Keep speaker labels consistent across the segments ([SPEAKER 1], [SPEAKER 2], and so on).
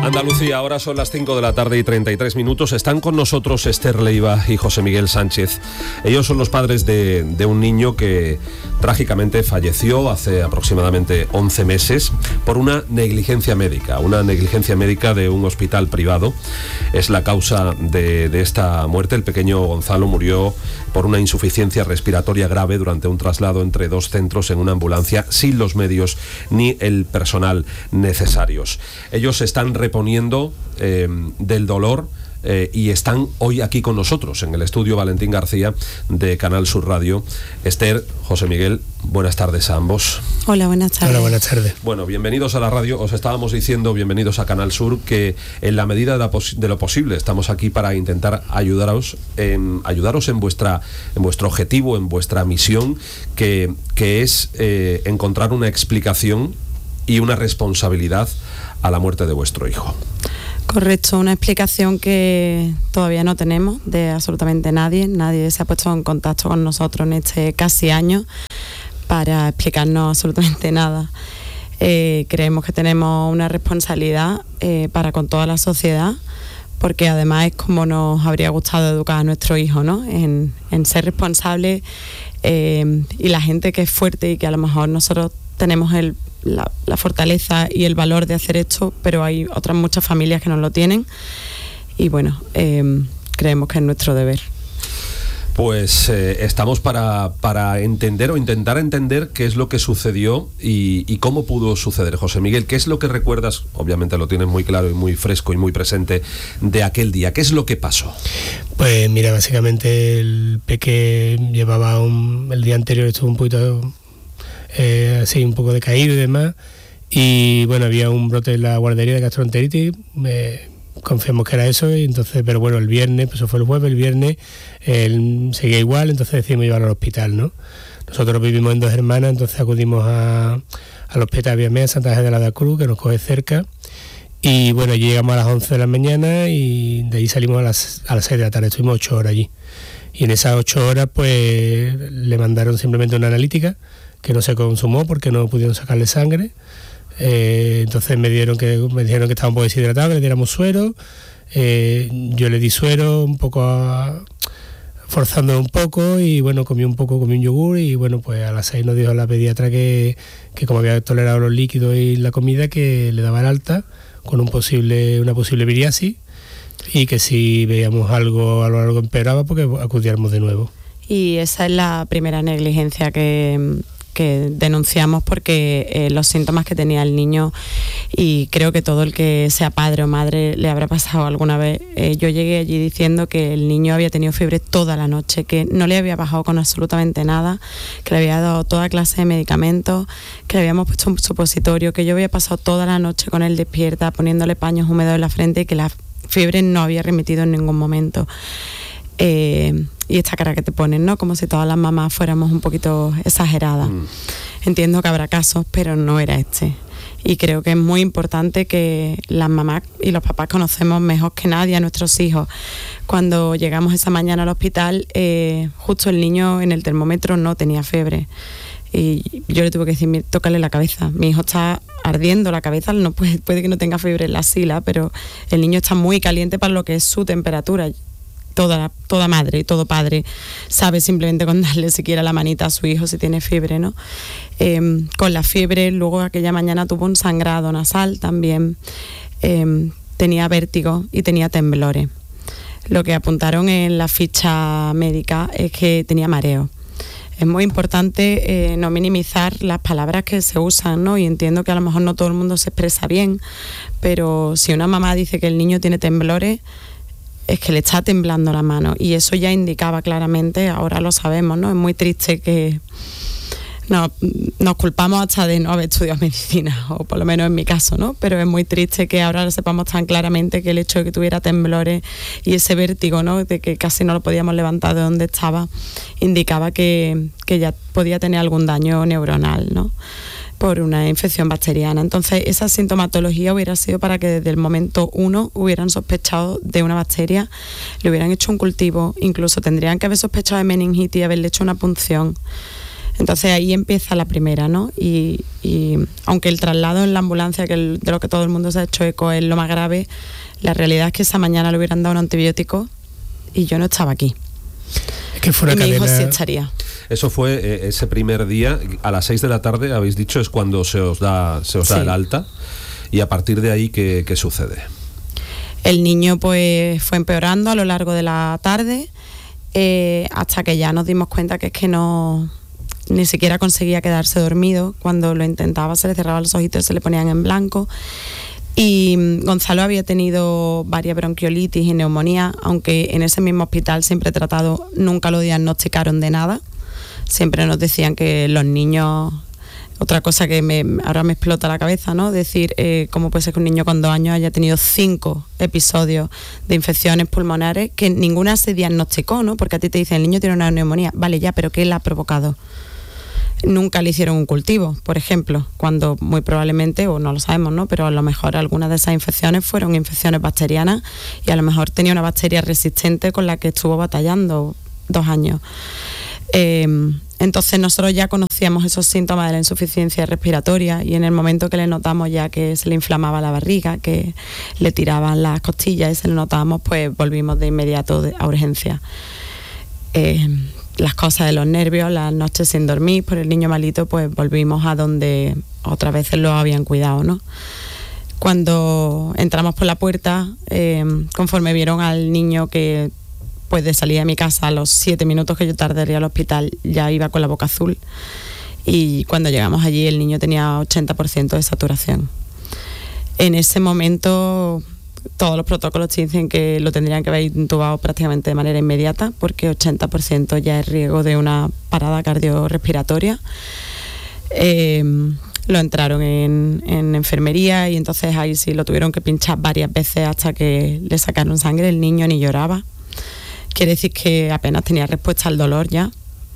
[SPEAKER 1] Andalucía, ahora son las 5 de la tarde y 33 minutos. Están con nosotros Esther Leiva y José Miguel Sánchez. Ellos son los padres de un niño que trágicamente falleció hace aproximadamente 11 meses por una negligencia médica de un hospital privado. Es la causa de esta muerte. El pequeño Gonzalo murió por una insuficiencia respiratoria grave durante un traslado entre dos centros en una ambulancia sin los medios ni el personal necesarios. Ellos están reponiendo del dolor y están hoy aquí con nosotros en el estudio Valentín García de Canal Sur Radio. Esther, José Miguel, buenas tardes a ambos.
[SPEAKER 2] Hola, buenas tardes.
[SPEAKER 3] Hola, buenas tardes.
[SPEAKER 1] Bueno, bienvenidos a la radio. Os estábamos diciendo, bienvenidos a Canal Sur, que en la medida de lo posible estamos aquí para intentar ayudaros en vuestro objetivo, en vuestra misión, que es encontrar una explicación y una responsabilidad a la muerte de vuestro hijo.
[SPEAKER 2] Correcto, una explicación que todavía no tenemos de absolutamente nadie. Nadie se ha puesto en contacto con nosotros en este casi año para explicarnos absolutamente nada. Creemos que tenemos una responsabilidad para con toda la sociedad, porque además es como nos habría gustado educar a nuestro hijo, ¿no? En ser responsable, y la gente que es fuerte y que a lo mejor nosotros tenemos la fortaleza y el valor de hacer esto, pero hay otras muchas familias que no lo tienen y bueno, creemos que es nuestro deber.
[SPEAKER 1] Pues estamos para entender o intentar entender qué es lo que sucedió y cómo pudo suceder. José Miguel, ¿qué es lo que recuerdas? Obviamente lo tienes muy claro y muy fresco y muy presente de aquel día. ¿Qué es lo que pasó?
[SPEAKER 3] Pues mira, básicamente el peque llevaba el día anterior estuvo un poquito así un poco decaído y demás, y bueno, había un brote en la guardería de gastroenteritis, confiamos que era eso, y entonces, pero bueno, el viernes, pues eso fue el jueves, el viernes él seguía igual, entonces decidimos llevarlo al hospital, ¿no? Nosotros vivimos en Dos Hermanas, entonces acudimos al hospital Viamea Santa Ángel de la Cruz, que nos coge cerca, y bueno, allí llegamos a las 11 de la mañana y de ahí salimos a las 6 de la tarde, estuvimos 8 horas allí, y en esas 8 horas pues le mandaron simplemente una analítica que no se consumó porque no pudieron sacarle sangre. Entonces me dijeron que estaba un poco deshidratado, que le diéramos suero. Yo le di suero un poco forzando un poco, y bueno, comí un yogur, y bueno, pues a las 6 nos dijo la pediatra que como había tolerado los líquidos y la comida, que le daba el alta con una posible viriasis, y que si veíamos algo a lo largo empeoraba, porque acudiéramos de nuevo. Y
[SPEAKER 2] esa es la primera negligencia que denunciamos, porque los síntomas que tenía el niño, y creo que todo el que sea padre o madre le habrá pasado alguna vez, yo llegué allí diciendo que el niño había tenido fiebre toda la noche, que no le había bajado con absolutamente nada, que le había dado toda clase de medicamentos, que le habíamos puesto un supositorio, que yo había pasado toda la noche con él despierta poniéndole paños húmedos en la frente, y que la fiebre no había remitido en ningún momento. Y esta cara que te ponen, ¿no? Como si todas las mamás fuéramos un poquito exageradas. Entiendo que habrá casos, pero no era este. Y creo que es muy importante que las mamás y los papás conocemos mejor que nadie a nuestros hijos. Cuando llegamos esa mañana al hospital, justo el niño en el termómetro no tenía fiebre. Y yo le tuve que decir, tócale la cabeza. Mi hijo está ardiendo la cabeza, no puede que no tenga fiebre en la sila, pero el niño está muy caliente para lo que es su temperatura. Toda madre y todo padre sabe simplemente con darle siquiera la manita a su hijo si tiene fiebre, ¿no? Con la fiebre, luego aquella mañana tuvo un sangrado nasal también, tenía vértigo y tenía temblores. Lo que apuntaron en la ficha médica es que tenía mareo. Es muy importante no minimizar las palabras que se usan, ¿no? Y entiendo que a lo mejor no todo el mundo se expresa bien, pero si una mamá dice que el niño tiene temblores, es que le está temblando la mano, y eso ya indicaba claramente, ahora lo sabemos, ¿no? Es muy triste que nos culpamos hasta de no haber estudiado medicina, o por lo menos en mi caso, ¿no? Pero es muy triste que ahora lo sepamos tan claramente, que el hecho de que tuviera temblores y ese vértigo, ¿no? De que casi no lo podíamos levantar de donde estaba, indicaba que ya podía tener algún daño neuronal, ¿no? Por una infección bacteriana. Entonces esa sintomatología hubiera sido para que desde el momento 1 hubieran sospechado de una bacteria, le hubieran hecho un cultivo, incluso tendrían que haber sospechado de meningitis y haberle hecho una punción. Entonces ahí empieza la primera, ¿no? Y aunque el traslado en la ambulancia, que de lo que todo el mundo se ha hecho eco, es lo más grave, la realidad es que esa mañana le hubieran dado un antibiótico y yo no estaba aquí.
[SPEAKER 3] Es que fue una
[SPEAKER 2] y mi hijo
[SPEAKER 3] cadena...
[SPEAKER 2] sí estaría.
[SPEAKER 1] Eso fue ese primer día, a las 6 de la tarde, habéis dicho, es cuando se os da el alta. Y a partir de ahí, ¿qué sucede?
[SPEAKER 2] El niño pues fue empeorando a lo largo de la tarde, hasta que ya nos dimos cuenta que es que ni siquiera conseguía quedarse dormido. Cuando lo intentaba se le cerraban los ojitos, se le ponían en blanco. Y Gonzalo había tenido varias bronquiolitis y neumonía, aunque en ese mismo hospital siempre tratado, nunca lo diagnosticaron de nada. Siempre nos decían que los niños... Otra cosa que ahora me explota la cabeza, ¿no? Decir, ¿cómo puede ser que un niño con 2 años haya tenido 5 episodios de infecciones pulmonares que ninguna se diagnosticó, ¿no? Porque a ti te dicen, el niño tiene una neumonía. Vale, ya, pero ¿qué la ha provocado? Nunca le hicieron un cultivo, por ejemplo, cuando muy probablemente, o no lo sabemos, ¿no? Pero a lo mejor algunas de esas infecciones fueron infecciones bacterianas y a lo mejor tenía una bacteria resistente con la que estuvo batallando 2 años. Entonces nosotros ya conocíamos esos síntomas de la insuficiencia respiratoria y en el momento que le notamos ya que se le inflamaba la barriga, que le tiraban las costillas y se le notábamos, pues volvimos de inmediato a urgencia. Las cosas de los nervios, las noches sin dormir por el niño malito, pues volvimos a donde otras veces lo habían cuidado, ¿no? Cuando entramos por la puerta, conforme vieron al niño que pues de salir de mi casa a los 7 minutos que yo tardaría al hospital, ya iba con la boca azul, y cuando llegamos allí el niño tenía 80% de saturación. En ese momento todos los protocolos te dicen que lo tendrían que haber intubado prácticamente de manera inmediata, porque 80% ya es riesgo de una parada cardiorrespiratoria. Lo entraron en enfermería y entonces ahí sí lo tuvieron que pinchar varias veces hasta que le sacaron sangre. El niño ni lloraba. Quiere decir que apenas tenía respuesta al dolor ya.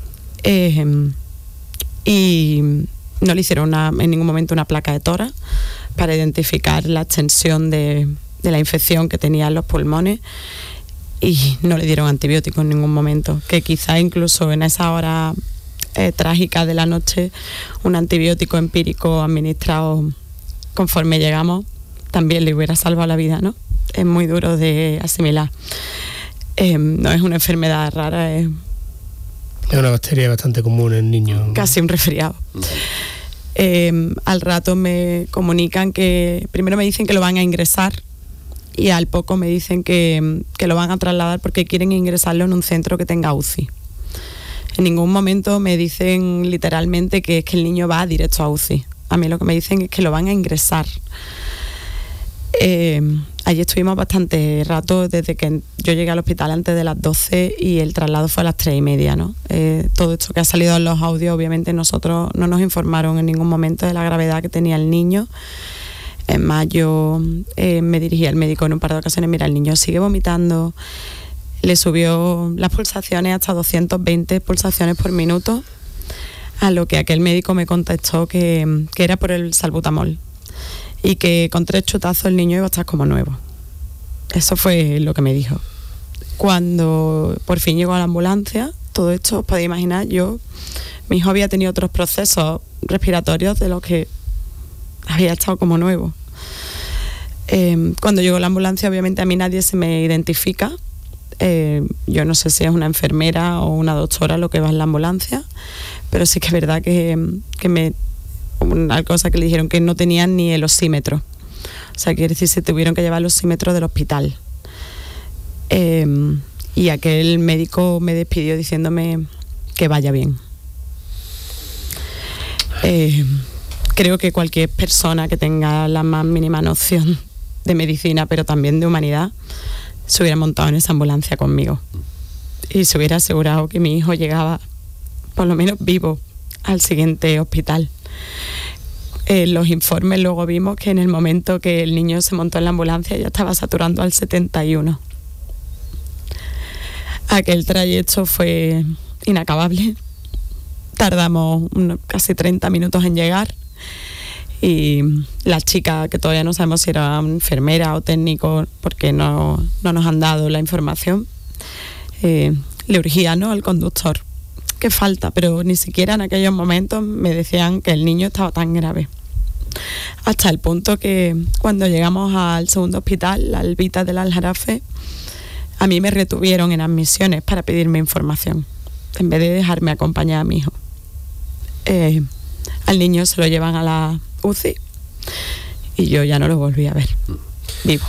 [SPEAKER 2] Y no le hicieron en ningún momento una placa de tórax para identificar la extensión de la infección que tenía en los pulmones, y no le dieron antibióticos en ningún momento, que quizá incluso en esa hora trágica de la noche un antibiótico empírico administrado conforme llegamos también le hubiera salvado la vida, ¿no? Es muy duro de asimilar. No es una enfermedad rara, es
[SPEAKER 3] una bacteria bastante común en niños.
[SPEAKER 2] Casi un resfriado. Al rato me comunican que, primero me dicen que lo van a ingresar y al poco me dicen que lo van a trasladar porque quieren ingresarlo en un centro que tenga UCI. En ningún momento me dicen literalmente que es que el niño va directo a UCI. A mí lo que me dicen es que lo van a ingresar. Allí estuvimos bastante rato, desde que yo llegué al hospital antes de las 12 y el traslado fue a las 3:30, ¿no? Todo esto que ha salido en los audios, obviamente nosotros no nos informaron en ningún momento de la gravedad que tenía el niño. En más, yo me dirigí al médico en un par de ocasiones. Mira, el niño sigue vomitando, le subió las pulsaciones hasta 220 pulsaciones por minuto, a lo que aquel médico me contestó que era por el salbutamol y que con 3 chutazos el niño iba a estar como nuevo. Eso fue lo que me dijo. Cuando por fin llegó a la ambulancia, todo esto, os podéis imaginar, mi hijo había tenido otros procesos respiratorios de los que había estado como nuevo. Cuando llegó la ambulancia, obviamente a mí nadie se me identifica. Yo no sé si es una enfermera o una doctora lo que va en la ambulancia, pero sí que es verdad que una cosa que le dijeron que no tenían ni el osímetro. O sea, quiere decir, se tuvieron que llevar el osímetro del hospital. Y aquel médico me despidió diciéndome que vaya bien. Creo que cualquier persona que tenga la más mínima noción de medicina, pero también de humanidad, se hubiera montado en esa ambulancia conmigo y se hubiera asegurado que mi hijo llegaba por lo menos vivo al siguiente hospital. Los informes luego vimos que en el momento que el niño se montó en la ambulancia ya estaba saturando al 71. Aquel trayecto fue inacabable. Tardamos casi 30 minutos en llegar y la chica, que todavía no sabemos si era enfermera o técnico porque no nos han dado la información, le urgía, ¿no?, al conductor ¿qué falta? Pero ni siquiera en aquellos momentos me decían que el niño estaba tan grave. Hasta el punto que cuando llegamos al segundo hospital, la Alvita del Aljarafe, a mí me retuvieron en admisiones para pedirme información, en vez de dejarme acompañar a mi hijo. Al niño se lo llevan a la UCI y yo ya no lo volví a ver vivo.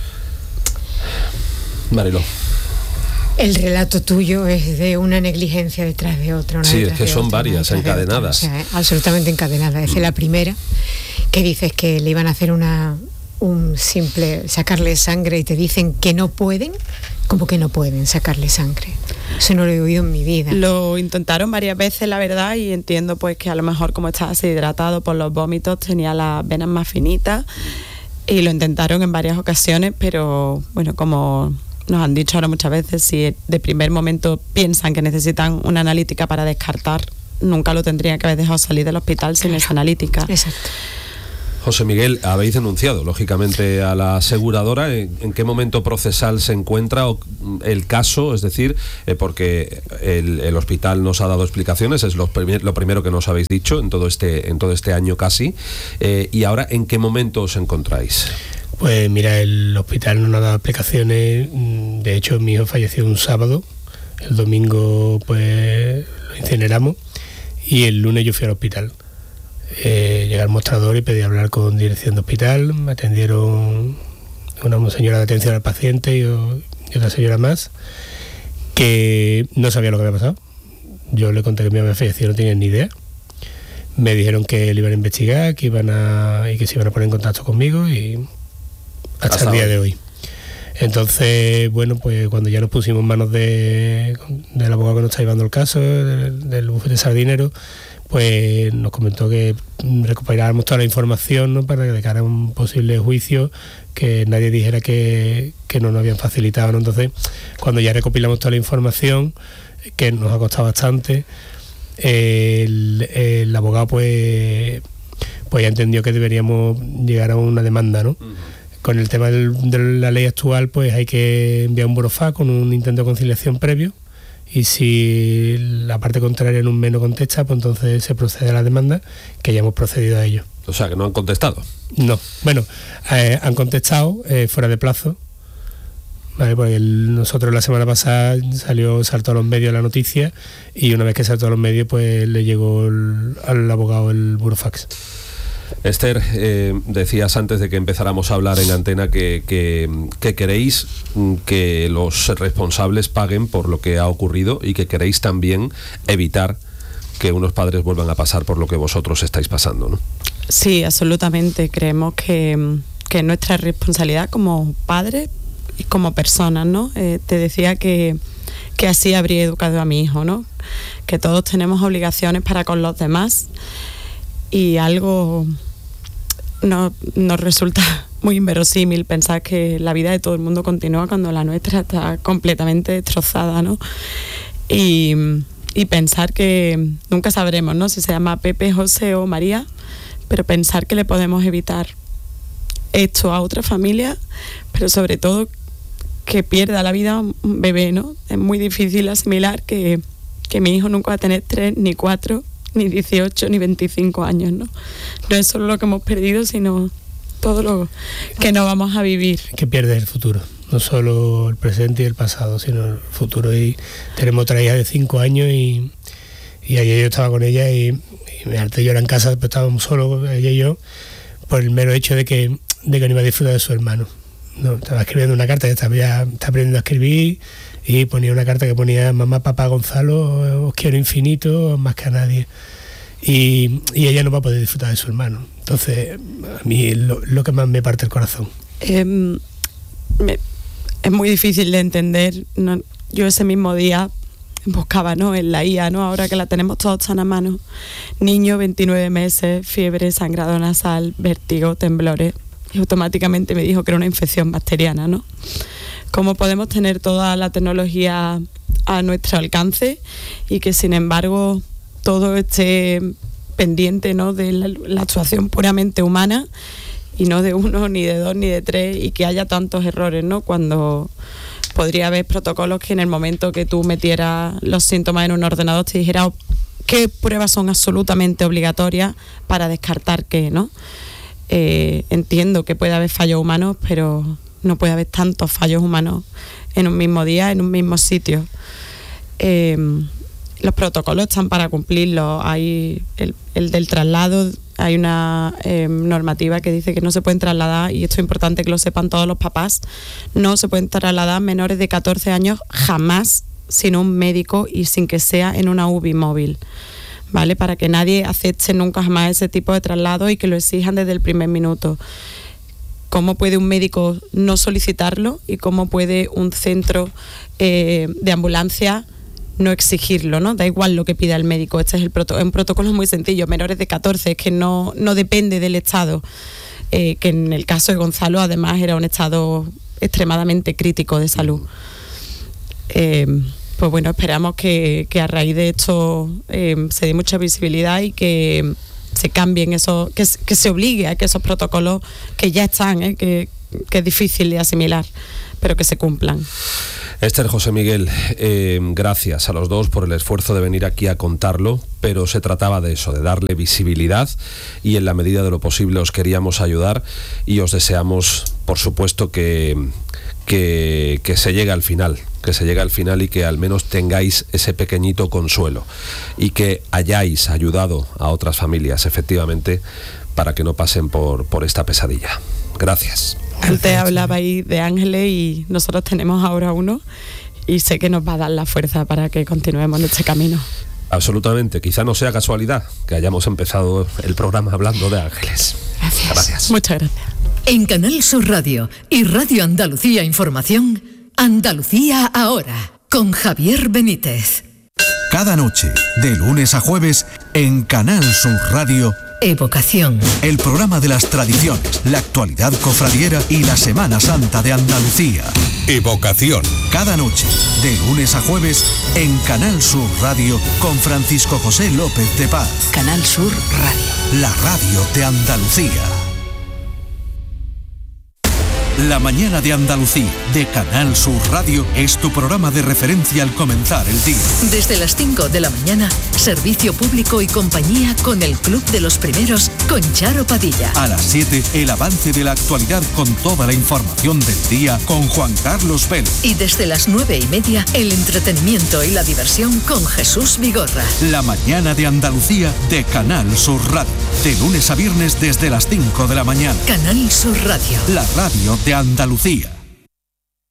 [SPEAKER 1] Mariló.
[SPEAKER 4] El relato tuyo es de una negligencia detrás de otra. Una
[SPEAKER 1] Sí,
[SPEAKER 4] detrás
[SPEAKER 1] es que
[SPEAKER 4] de
[SPEAKER 1] son
[SPEAKER 4] otra,
[SPEAKER 1] varias, encadenadas.
[SPEAKER 4] O sea, absolutamente encadenadas. Es la primera que dices que le iban a hacer un simple sacarle sangre y te dicen que no pueden. ¿Cómo que no pueden sacarle sangre? Eso no lo he oído en mi vida.
[SPEAKER 2] Lo intentaron varias veces, la verdad, y entiendo pues que a lo mejor como estaba deshidratado por los vómitos tenía las venas más finitas y lo intentaron en varias ocasiones, pero bueno, como nos han dicho ahora muchas veces, si de primer momento piensan que necesitan una analítica para descartar, nunca lo tendrían que haber dejado salir del hospital sin esa analítica.
[SPEAKER 4] Exacto.
[SPEAKER 1] José Miguel, habéis denunciado, lógicamente, a la aseguradora. ¿En qué momento procesal se encuentra el caso? Es decir, porque el hospital nos ha dado explicaciones, es lo primero que nos habéis dicho en todo este año casi. Y ahora, ¿en qué momento os encontráis?
[SPEAKER 3] Pues mira, el hospital no nos ha dado explicaciones. De hecho, mi hijo falleció un sábado. El domingo, pues, lo incineramos. Y el lunes yo fui al hospital. Llegué al mostrador y pedí hablar con dirección de hospital. Me atendieron una señora de atención al paciente y otra señora más, que no sabía lo que había pasado. Yo le conté que mi había fallecido, no tenían ni idea. Me dijeron que le iban a investigar, y que se iban a poner en contacto conmigo y hasta el día de hoy. Entonces, bueno, pues cuando ya nos pusimos en manos del abogado que nos está llevando el caso, del bufete sardinero, pues nos comentó que recuperáramos toda la información, ¿no?, para que de cara a un posible juicio que nadie dijera que no nos habían facilitado, ¿no? Entonces, cuando ya recopilamos toda la información, que nos ha costado bastante, el abogado pues ya entendió que deberíamos llegar a una demanda, ¿no? Con el tema de la ley actual, pues hay que enviar un burofax con un intento de conciliación previo, y si la parte contraria en un mes no contesta, pues entonces se procede a la demanda, que ya hemos procedido a ello.
[SPEAKER 1] O sea, que no han contestado.
[SPEAKER 3] No, bueno, han contestado fuera de plazo, ¿vale? Porque nosotros la semana pasada saltó a los medios la noticia, y una vez que saltó a los medios, pues le llegó al abogado el burofax.
[SPEAKER 1] Esther, decías antes de que empezáramos a hablar en antena que queréis que los responsables paguen por lo que ha ocurrido y que queréis también evitar que unos padres vuelvan a pasar por lo que vosotros estáis pasando, ¿no?
[SPEAKER 2] Sí, absolutamente. Creemos que es nuestra responsabilidad como padres y como personas, ¿no? Te decía que así habría educado a mi hijo, ¿no? Que todos tenemos obligaciones para con los demás. Y algo nos resulta muy inverosímil pensar que la vida de todo el mundo continúa cuando la nuestra está completamente destrozada, ¿no? Y pensar que nunca sabremos, ¿no?, si se llama Pepe, José o María, pero pensar que le podemos evitar esto a otra familia, pero sobre todo que pierda la vida un bebé, ¿no? Es muy difícil asimilar que mi hijo nunca va a tener 3 ni 4 ni 18 ni 25 años, ¿no? No es solo lo que hemos perdido, sino todo lo que no vamos a vivir.
[SPEAKER 3] Que pierdes el futuro, no solo el presente y el pasado, sino el futuro. Y tenemos otra hija de 5 años y ayer yo estaba con ella y me harté llorar en casa, pero estábamos solos, ella y yo, por el mero hecho de que no iba a disfrutar de su hermano. No, estaba escribiendo una carta, está aprendiendo a escribir, y ponía una carta que ponía: mamá, papá, Gonzalo, os quiero infinito, más que a nadie. Y ella no va a poder disfrutar de su hermano. Entonces, a mí es lo que más me parte el corazón.
[SPEAKER 2] Es muy difícil de entender, ¿no? Yo ese mismo día buscaba, ¿no?, en la IA, ¿no?, ahora que la tenemos todos tan a mano. Niño, 29 meses, fiebre, sangrado nasal, vértigo, temblores. Y automáticamente me dijo que era una infección bacteriana, ¿no? ¿Cómo podemos tener toda la tecnología a nuestro alcance y que, sin embargo, todo esté pendiente, ¿no?, de la actuación puramente humana y no de 1, ni de 2, ni de 3, y que haya tantos errores, ¿no?, cuando podría haber protocolos que en el momento que tú metieras los síntomas en un ordenador te dijera qué pruebas son absolutamente obligatorias para descartar qué, ¿no? Entiendo que puede haber fallos humanos, pero no puede haber tantos fallos humanos en un mismo día, en un mismo sitio. Los protocolos están para cumplirlos. Hay el del traslado, hay una normativa que dice que no se pueden trasladar, y esto es importante que lo sepan todos los papás, no se pueden trasladar menores de 14 años jamás sin un médico y sin que sea en una UBI móvil, ¿vale? Para que nadie acepte nunca jamás ese tipo de traslado y que lo exijan desde el primer minuto. ¿Cómo puede un médico no solicitarlo y cómo puede un centro de ambulancia no exigirlo, ¿no? Da igual lo que pida el médico. Este es un protocolo muy sencillo, menores de 14, es que no depende del estado, que en el caso de Gonzalo además era un estado extremadamente crítico de salud. Pues bueno, esperamos que a raíz de esto se dé mucha visibilidad y que se cambien eso, que se obligue a que esos protocolos que ya están, que es difícil de asimilar, pero que se cumplan.
[SPEAKER 1] Esther, José Miguel, gracias a los dos por el esfuerzo de venir aquí a contarlo, pero se trataba de eso, de darle visibilidad, y en la medida de lo posible os queríamos ayudar y os deseamos, por supuesto, que se llegue al final, y que al menos tengáis ese pequeñito consuelo y que hayáis ayudado a otras familias, efectivamente, para que no pasen por esta pesadilla. Gracias.
[SPEAKER 2] Antes hablabais de ángeles y nosotros tenemos ahora uno, y sé que nos va a dar la fuerza para que continuemos en este camino.
[SPEAKER 1] Absolutamente, quizá no sea casualidad que hayamos empezado el programa hablando de ángeles. Gracias.
[SPEAKER 2] Muchas gracias.
[SPEAKER 5] En Canal Sur Radio y Radio Andalucía Información, Andalucía Ahora, con Javier Benítez.
[SPEAKER 6] Cada noche, de lunes a jueves, en Canal Sur Radio,
[SPEAKER 5] Evocación.
[SPEAKER 6] El programa de las tradiciones, la actualidad cofradiera y la Semana Santa de Andalucía. Evocación. Cada noche, de lunes a jueves, en Canal Sur Radio, con Francisco José López de Paz.
[SPEAKER 5] Canal Sur Radio.
[SPEAKER 6] La radio de Andalucía. La mañana de Andalucía, de Canal Sur Radio, es tu programa de referencia al comenzar el día.
[SPEAKER 5] Desde las 5 de la mañana, servicio público y compañía con el Club de los Primeros, con Charo Padilla.
[SPEAKER 6] A las 7, el avance de la actualidad con toda la información del día con Juan Carlos Vélez.
[SPEAKER 5] Y desde las 9:30, el entretenimiento y la diversión con Jesús Vigorra.
[SPEAKER 6] La mañana de Andalucía, de Canal Sur Radio. De lunes a viernes desde las 5 de la mañana.
[SPEAKER 5] Canal Sur Radio.
[SPEAKER 6] La radio de Andalucía.